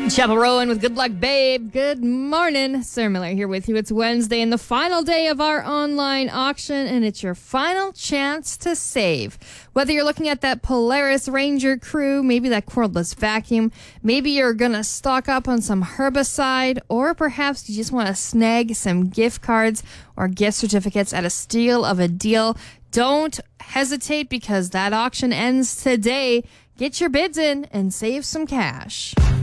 Chapel Rowan with Good Luck Babe. Good morning. Sarah Miller here with you. It's Wednesday and the final day of our online auction, and it's your final chance to save. Whether you're looking at that Polaris Ranger Crew, maybe that cordless vacuum, maybe you're going to stock up on some herbicide, or perhaps you just want to snag some gift cards or gift certificates at a steal of a deal. Don't hesitate because that auction ends today. Get your bids in and save some cash.